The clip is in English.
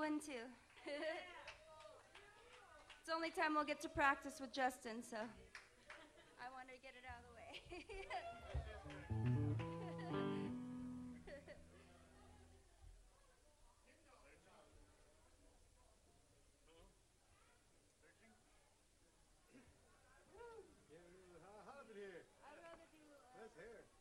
fun too. It's the only time we'll get to practice with Justin, so I wanted to get it out of the way. How hot in here? I'd rather do Let's hear it.